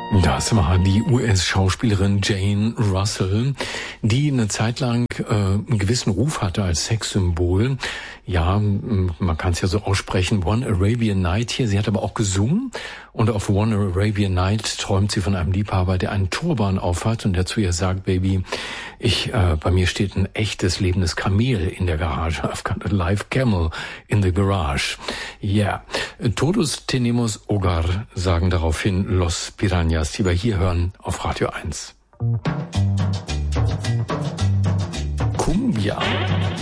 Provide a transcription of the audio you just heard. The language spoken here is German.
Das war die US-Schauspielerin Jane Russell, die eine Zeit lang einen gewissen Ruf hatte als Sexsymbol. Ja, man kann es ja so aussprechen, One Arabian Night hier. Sie hat aber auch gesungen und auf One Arabian Night träumt sie von einem Liebhaber, der einen Turban aufhat und der zu ihr sagt, Baby, bei mir steht ein echtes lebendes Kamel in der Garage. I've got a live camel in the garage. Ja, yeah. Todos tenemos hogar, sagen daraufhin Los Piranhas, die wir hier hören auf Radio 1. Cumbia.